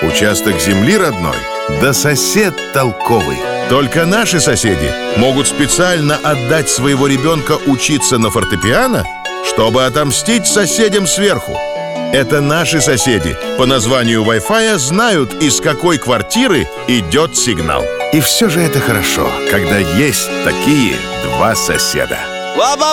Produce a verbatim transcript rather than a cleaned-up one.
Участок земли родной, да сосед толковый. Только наши соседи могут специально отдать своего ребенка учиться на фортепиано, чтобы отомстить соседям сверху. Это наши соседи по названию Wi-Fi знают, из какой квартиры идет сигнал. И все же это хорошо, когда есть такие два соседа.